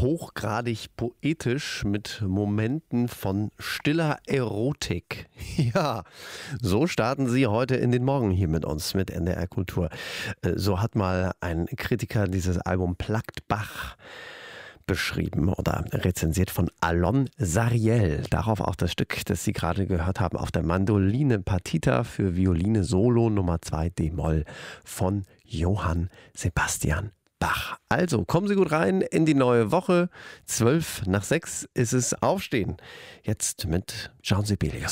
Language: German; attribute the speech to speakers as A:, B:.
A: hochgradig poetisch mit Momenten von stiller Erotik. Ja, so starten Sie heute in den Morgen hier mit uns, mit NDR Kultur. So hat mal ein Kritiker dieses Album Plugged Bach beschrieben oder rezensiert von Alon Sariel. Darauf auch das Stück, das Sie gerade gehört haben, auf der Mandoline Partita für Violine Solo Nummer 2 d-Moll von Johann Sebastian Bach. Also, kommen Sie gut rein in die neue Woche. 5:12 ist es Aufstehen. Jetzt mit Jean Sibelius.